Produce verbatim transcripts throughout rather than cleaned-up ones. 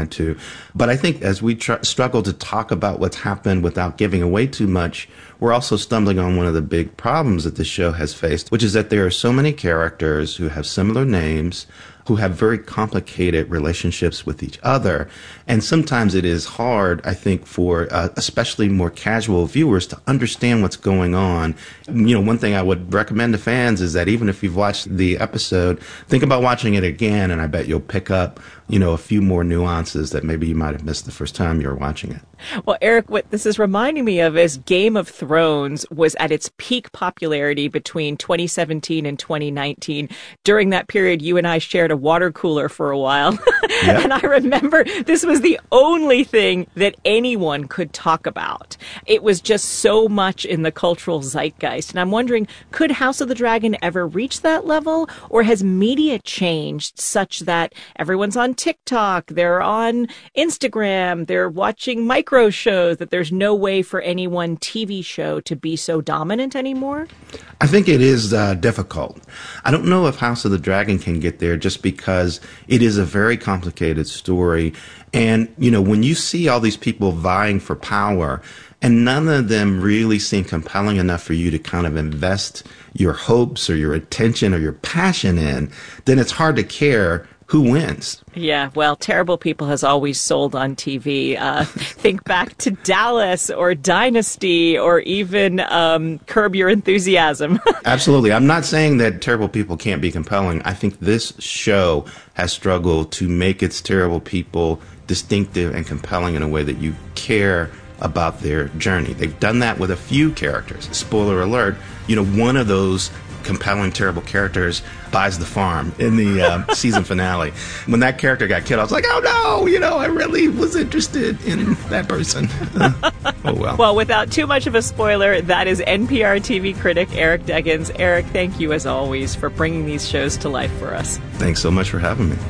too. But I think as we tr- struggle to talk about what's happened without giving away too much, we're also stumbling on one of the big problems that the show has faced, which is that there are so many characters who have similar names, who have very complicated relationships with each other. And sometimes it is hard, I think, for uh, especially more casual viewers to understand what's going on. You know, one thing I would recommend to fans is that even if you've watched the episode, think about watching it again, and I bet you'll pick up, you know, a few more nuances that maybe you might have missed the first time you were watching it. Well, Eric, what this is reminding me of is Game of Thrones was at its peak popularity between twenty seventeen and twenty nineteen. During that period, you and I shared a water cooler for a while. Yep. And I remember this was the only thing that anyone could talk about. It was just so much in the cultural zeitgeist. And I'm wondering, could House of the Dragon ever reach that level? Or has media changed such that everyone's on TikTok, they're on Instagram, they're watching micro shows, that there's no way for any one T V show to be so dominant anymore? I think it is uh, difficult. I don't know if House of the Dragon can get there just because it is a very complicated story. And, you know, when you see all these people vying for power, and none of them really seem compelling enough for you to kind of invest your hopes or your attention or your passion in, then it's hard to care who wins. Yeah, well, Terrible People has always sold on T V. Uh, think back to Dallas or Dynasty or even um, Curb Your Enthusiasm. Absolutely. I'm not saying that Terrible People can't be compelling. I think this show has struggled to make its Terrible People distinctive and compelling in a way that you care about their journey. They've done that with a few characters. Spoiler alert, you know, one of those compelling, terrible characters buys the farm in the uh, season finale. When that character got killed, I was like, oh no, you know, I really was interested in that person. Uh, oh well. Well, without too much of a spoiler, that is N P R T V critic Eric Deggans. Eric, thank you as always for bringing these shows to life for us. Thanks so much for having me.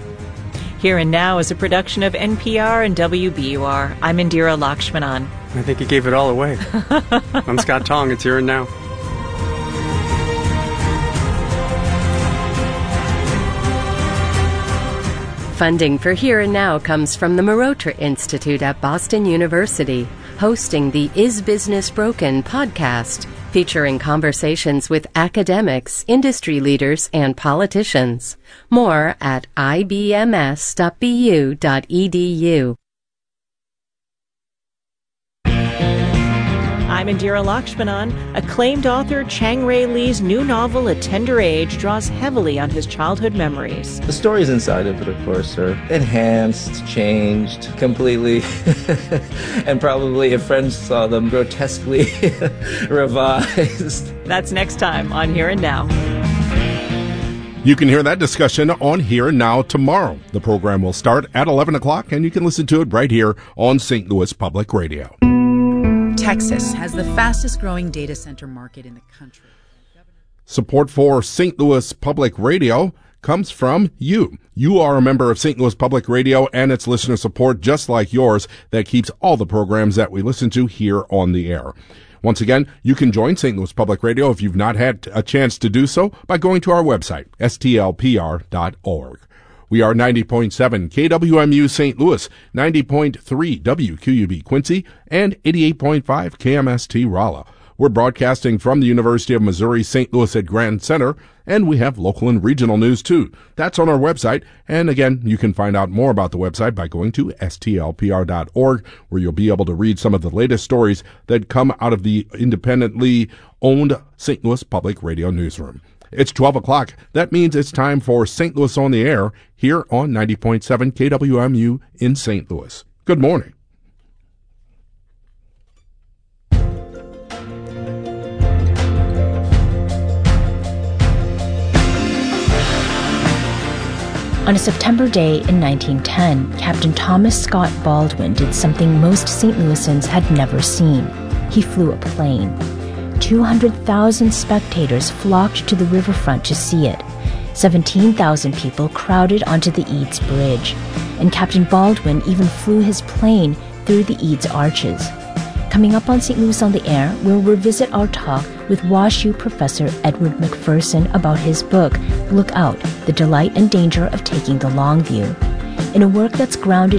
Here and Now is a production of N P R and W B U R. I'm Indira Lakshmanan. I think you gave it all away. I'm Scott Tong. It's Here and Now. Funding for Here and Now comes from the Marotra Institute at Boston University, hosting the Is Business Broken podcast, featuring conversations with academics, industry leaders, and politicians. More at I B M S dot B U dot E D U. I'm Indira Lakshmanan. Acclaimed author Chang-Rae Lee's new novel, A Tender Age, draws heavily on his childhood memories. The stories inside of it, of course, are enhanced, changed completely, and probably if friends saw them, grotesquely revised. That's next time on Here and Now. You can hear that discussion on Here and Now tomorrow. The program will start at eleven o'clock, and you can listen to it right here on Saint Louis Public Radio. Texas has the fastest growing data center market in the country. Support for Saint Louis Public Radio comes from you. You are a member of Saint Louis Public Radio and its listener support, just like yours, that keeps all the programs that we listen to here on the air. Once again, you can join Saint Louis Public Radio if you've not had a chance to do so by going to our website, S T L P R dot org. We are ninety point seven K W M U Saint Louis, ninety point three W Q U B Quincy, and eighty-eight point five K M S T Rolla. We're broadcasting from the University of Missouri Saint Louis at Grand Center, and we have local and regional news too. That's on our website, and again, you can find out more about the website by going to S T L P R dot org, where you'll be able to read some of the latest stories that come out of the independently owned Saint Louis Public Radio newsroom. It's twelve o'clock. That means it's time for Saint Louis on the Air here on ninety point seven K W M U in Saint Louis. Good morning. On a September day in nineteen ten, Captain Thomas Scott Baldwin did something most Saint Louisans had never seen. He flew a plane. two hundred thousand spectators flocked to the riverfront to see it. seventeen thousand people crowded onto the Eads Bridge, and Captain Baldwin even flew his plane through the Eads Arches. Coming up on Saint Louis on the Air, we'll revisit our talk with WashU professor Edward McPherson about his book, Look Out, The Delight and Danger of Taking the Long View. In a work that's grounded